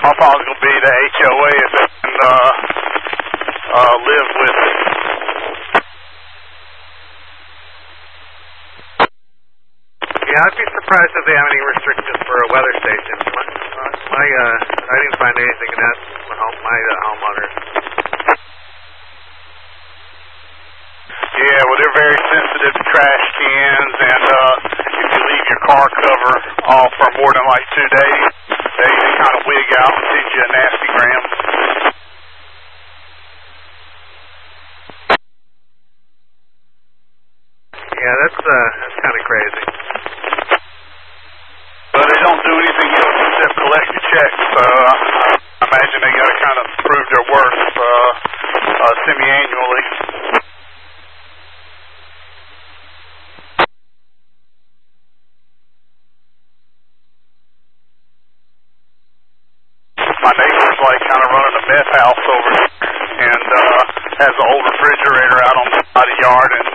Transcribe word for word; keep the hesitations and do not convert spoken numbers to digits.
My thought was going to be the H O A if it can uh, uh, live with it. Yeah, I'd be surprised if they have any restrictions for a weather station. My, my uh, I didn't find anything in that my, home, my uh, homeowners. Yeah, well, they're very sensitive to trash cans, and uh, if you leave your car cover off for more than like two days, they, they kind of wig out and teach you a nasty gram. Yeah, that's uh, that's kind of crazy. But they don't do anything else except collect your checks, so uh, I imagine they got to kind of prove their worth uh, uh, semi-annually. My neighbor's like kind of running a meth house over here and uh, has an old refrigerator out on the side of the yard, and